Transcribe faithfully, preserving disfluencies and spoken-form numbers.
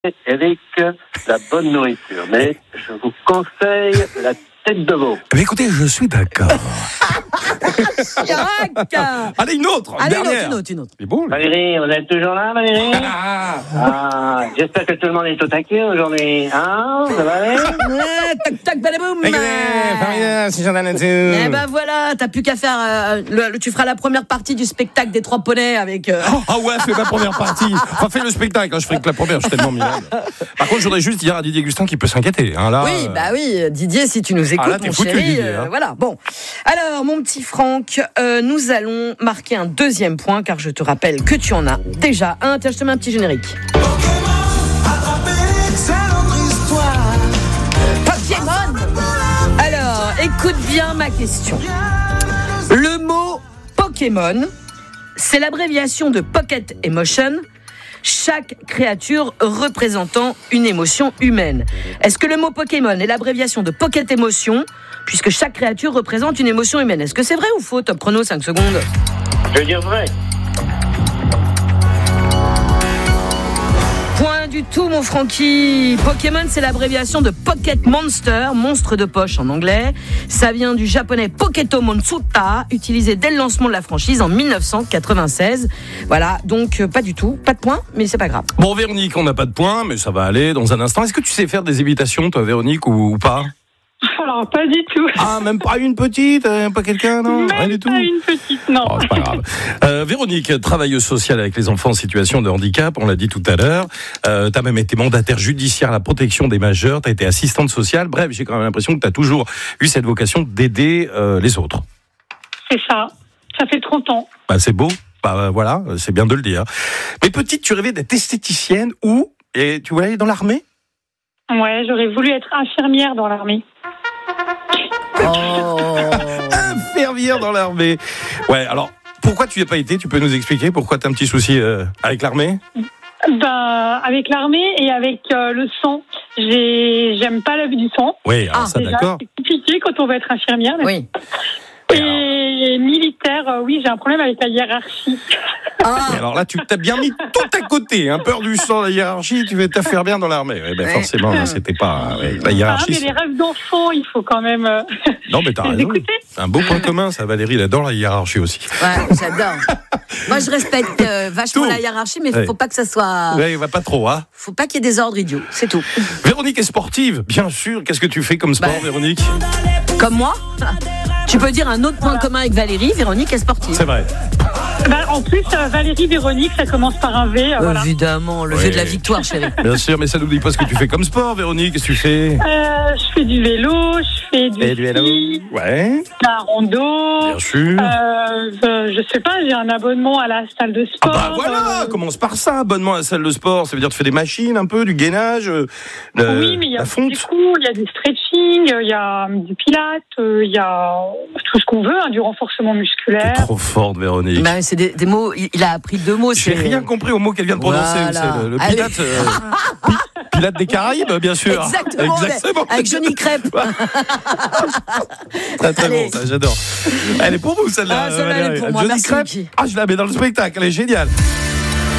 avec la bonne nourriture. Mais je vous conseille la tête de veau. Mais écoutez, je suis d'accord. Chirac. Allez, une autre, une Allez, une dernière. autre, une autre, une autre. C'est bon, là. Valérie, vous êtes toujours là, Valérie? Ah, Ah, j'espère que tout le monde est au taquet aujourd'hui. Hein, ça va aller? Ouais, tac, tac, badaboum. Écoutez, Fabien, c'est Jordan là-dessus. Eh ben voilà, t'as plus qu'à faire. euh, le, le- tu feras la première partie du spectacle des trois poneys avec. euh, Ah ouais, fais ma première partie. Enfin, fais le spectacle, hein, je ferai que la première, je suis tellement minable. Par contre, je voudrais juste dire à Didier Gustin qu'il peut s'inquiéter. Hein, là, Oui, euh, bah oui, Didier, si tu nous écoutes, Ah, là, t'es mon foutu, chéri, Didier, euh, hein. voilà. Bon, alors mon petit Franck, euh, nous allons marquer un deuxième point, car je te rappelle que tu en as déjà un. Tiens, je te mets un petit générique. Pokémon. Alors, écoute bien ma question. Le mot Pokémon, c'est l'abréviation de Pocket Emotion. Chaque créature représentant une émotion humaine. Est-ce que le mot Pokémon est l'abréviation de Pocket Emotion, puisque chaque créature représente une émotion humaine? Est-ce que c'est vrai ou faux? Top chrono, cinq secondes. Je veux dire vrai. Point du tout, mon Francky. Pokémon, c'est l'abréviation de Pocket Monster, monstre de poche en anglais. Ça vient du japonais Poketo Monsuta, utilisé dès le lancement de la franchise en dix-neuf cent quatre-vingt-seize. Voilà, donc euh, pas du tout, pas de point, mais c'est pas grave. Bon, Véronique, on n'a pas de points, mais ça va aller dans un instant. Est-ce que tu sais faire des imitations, toi, Véronique, ou, ou pas? Alors, pas du tout. Ah, même pas une petite, euh, pas quelqu'un, non? Même Rien du tout. pas une petite, non. Oh, c'est pas grave. Euh, Véronique, travailleuse sociale avec les enfants en situation de handicap, on l'a dit tout à l'heure. Euh, t'as même été mandataire judiciaire à la protection des majeurs, t'as été assistante sociale. Bref, j'ai quand même l'impression que t'as toujours eu cette vocation d'aider euh, les autres. C'est ça. Ça fait trente ans. Bah, c'est beau. Bah, euh, voilà, c'est bien de le dire. Mais petite, tu rêvais d'être esthéticienne ou, et tu voulais aller dans l'armée? Ouais, j'aurais voulu être infirmière dans l'armée. Oh. Infirmière dans l'armée. Ouais, alors, pourquoi tu n'y as pas été? Tu peux nous expliquer pourquoi t'as un petit souci euh, avec l'armée? Ben, avec l'armée et avec euh, le sang. J'ai, j'aime pas la vue du sang. Oui, alors Ah, ça, Déjà, d'accord. c'est compliqué quand on veut être infirmière. Oui. Et militaire, euh, oui, j'ai un problème avec la hiérarchie. Ah. Et alors là, tu t'as bien mis tout à côté, hein, peur du sang, la hiérarchie, tu vas t'affaire bien dans l'armée. Ouais, ben Ouais. forcément, là, c'était pas ouais, la Ah, hiérarchie. mais les rêves d'enfant, il faut quand même euh, Non, mais t'as les raison. écouter. C'est un beau point commun, ça, Valérie, elle adore la hiérarchie aussi. Ouais, j'adore. Moi, je respecte euh, vachement Tout. la hiérarchie, mais Ouais. faut pas que ça soit. Ouais, va pas trop, hein. Faut pas qu'il y ait des ordres idiots, c'est tout. Véronique est sportive, bien sûr. Qu'est-ce que tu fais comme sport, Bah. Véronique? Comme moi. Tu peux dire un autre point commun avec Valérie, Véronique est sportive. C'est vrai. Ben, en plus, euh, Valérie Véronique, ça commence par un V. euh, voilà. Évidemment, le Ouais. jeu de la victoire, chérie. Bien sûr, mais ça nous dit pas ce que tu fais comme sport, Véronique. Qu'est-ce que tu fais? Euh, je fais du vélo, je fais du, Et du vélo. ski, Ouais, la rando. bien sûr. Euh, je, je sais pas, j'ai un abonnement à la salle de Ah sport. bah voilà, euh, commence par ça, abonnement à la salle de sport, ça veut dire tu fais des machines un peu, du gainage, euh, le- oui, mais il y a la des fonte. cours, il y a du stretching, il y a du pilates, euh, il y a tout ce qu'on veut, hein, du renforcement T'es musculaire. trop forte, Véronique. Bah, c'est des, des mots, il il a appris deux mots. J'ai c'est- rien compris au mot qu'elle vient de prononcer. Voilà. C'est le, le Allez. pilate, euh, pi- pilate des Caraïbes, bien sûr. Exactement, Exactement. avec Johnny Crêpe. Très, très Allez. bon, ça, j'adore. Elle est pour vous, celle-là. Ah, celle-là, elle est Valérie. pour moi. Johnny Merci, Crêpe. Guy. Ah, je la mets dans le spectacle, elle est géniale.